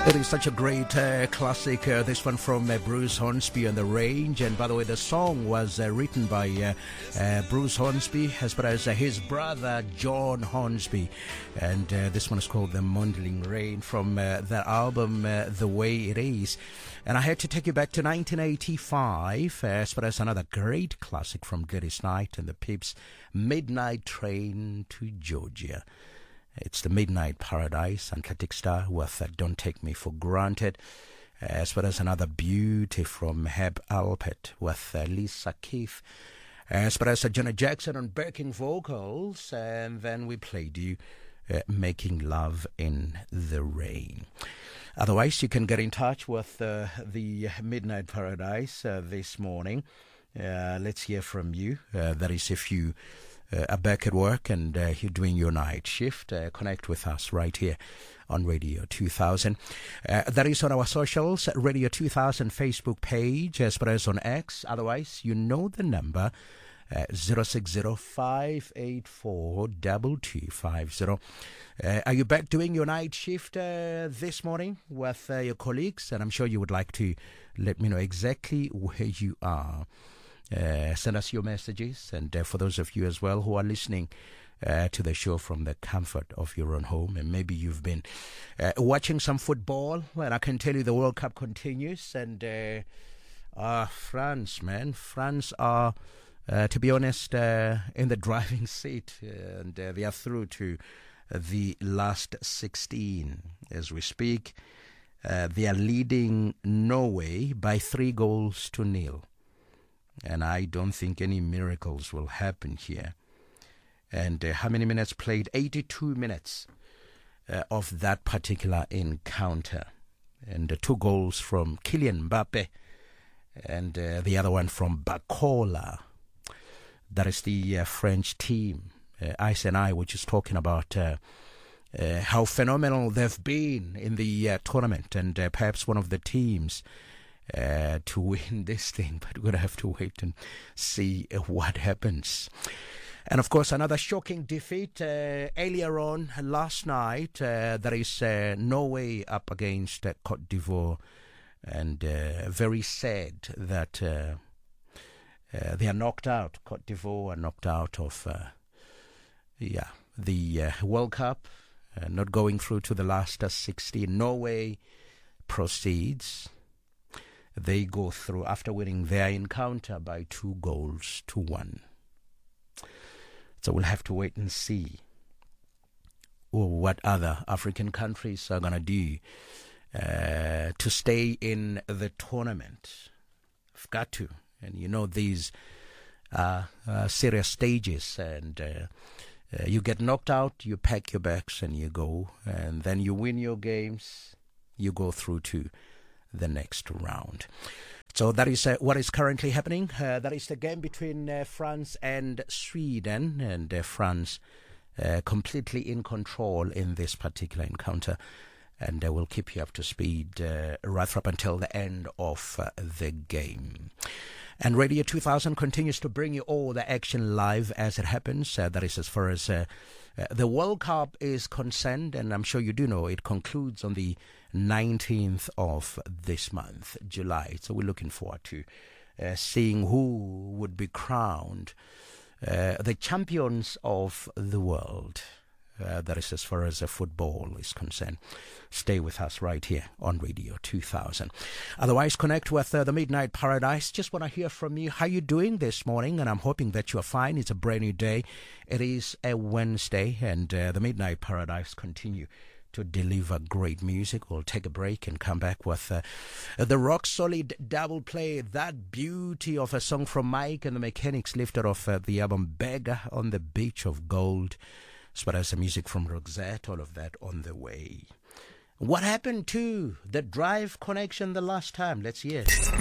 It is such a great classic, this one from Bruce Hornsby and the Range. And by the way, the song was written by Bruce Hornsby as well as his brother John Hornsby. And this one is called The Maudlin Rain from the album The Way It Is. And I had to take you back to 1985 as well as another great classic from Gladys Knight and the Pips, Midnight Train to Georgia. It's the Midnight Paradise, Atlantic Star with Don't Take Me for Granted, as well as another beauty from Herb Alpert with Lisa Keith, as well as Janet Jackson on backing vocals, and then we played you Making Love in the Rain. Otherwise, you can get in touch with the Midnight Paradise this morning. Let's hear from you. That is, if you are back at work and you're doing your night shift, connect with us right here on Radio 2000. That is on our socials, Radio 2000 Facebook page, as well as on X. Otherwise, you know the number, 060-584-2250. Are you back doing your night shift this morning with your colleagues? And I'm sure you would like to let me know exactly where you are. Send us your messages, and for those of you as well who are listening to the show from the comfort of your own home, and maybe you've been watching some football, and I can tell you the World Cup continues, and France are, to be honest, in the driving seat, and they are through to the last 16 as we speak. They are leading Norway by 3-0. And I don't think any miracles will happen here. And how many minutes played? 82 minutes of that particular encounter. And 2 goals from Kylian Mbappe and the other one from Bacola. That is the French team. Ice and I were just talking about how phenomenal they've been in the tournament, and perhaps one of the teams to win this thing, but we're going to have to wait and see what happens. And of course, another shocking defeat earlier on last night. There is Norway up against Cote d'Ivoire, and very sad that they are knocked out. Cote d'Ivoire are knocked out of the World Cup, not going through to the last 16. Norway proceeds. They go through after winning their encounter by 2-1. So we'll have to wait and see what other African countries are going to do to stay in the tournament. I've got to. And you know, these are serious stages, and you get knocked out, you pack your bags and you go, and then you win your games, you go through to the next round. So that is what is currently happening. That is the game between France and Sweden, and France completely in control in this particular encounter, and we'll keep you up to speed right up until the end of the game. And Radio 2000 continues to bring you all the action live as it happens. That is as far as the World Cup is concerned, and I'm sure you do know it concludes on the 19th of this month, July. So we're looking forward to seeing who would be crowned the champions of the world. That is as far as football is concerned. Stay with us right here on Radio 2000. Otherwise, connect with the Midnight Paradise. Just want to hear from you. How you doing this morning? And I'm hoping that you are fine. It's a brand new day. It is a Wednesday, and the Midnight Paradise continue to deliver great music. We'll take a break and come back with the rock solid double play, that beauty of a song from Mike and the Mechanics, lifted off the album Beggar on the Beach of Gold, as well as the music from Roxette, all of that on the way. What happened to the Drive connection the last time? Let's hear it.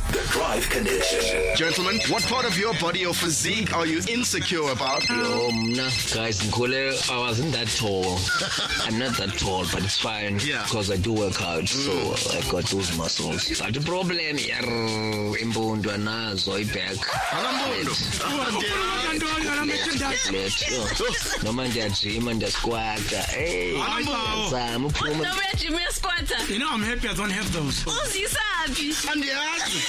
The Drive Connection. Gentlemen, what part of your body or physique are you insecure about? Guys, I wasn't that tall. I'm not that tall, but it's fine. Yeah. Because I do work out, so I got those muscles. But the problem here, impundu anazo back. Noma ndiyajima ndiyasquatta. Hey, zama uphuma. No uyajima uyasquatta. You know I'm happy I don't have those. Uzisaphi? Andiyazi.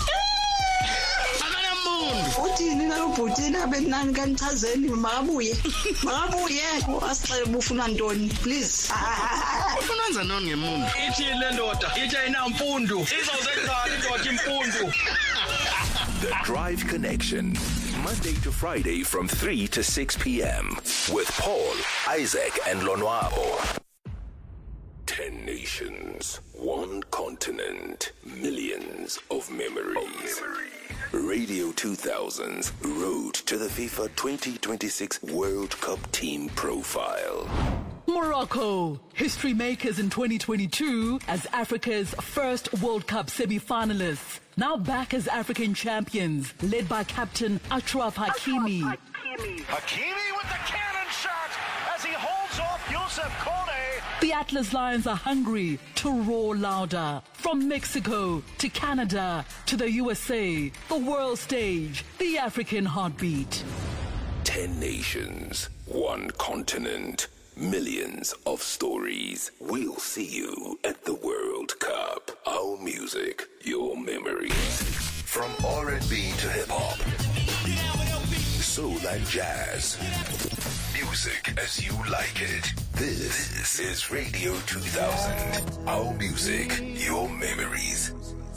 Uthini nalobhutini abenani kanichazeni makabuye asicela ufuna ntoni please Ufunanza noni ngemuntu Ithi le ndoda ithi ayinampundu izawuzenzani indoda impundu. The Drive Connection. Monday to Friday from 3 to 6 p.m. with Paul, Isaac, and Lonwabo. 10 nations, 1 continent, millions of memories. Radio 2000's Road to the FIFA 2026 World Cup Team Profile. Morocco, history makers in 2022 as Africa's first World Cup semi-finalists. Now back as African champions, led by captain Achraf Hakimi. Hakimi with the cannon shot as he holds off Youssef Kone. The Atlas Lions are hungry to roar louder. From Mexico to Canada to the USA, the world stage, the African heartbeat. 10 nations, 1 continent, millions of stories. We'll see you at the World Cup. Our music, your memories. From R&B to hip-hop, soul and jazz. Music as you like it. This is Radio 2000. Our music, your memories.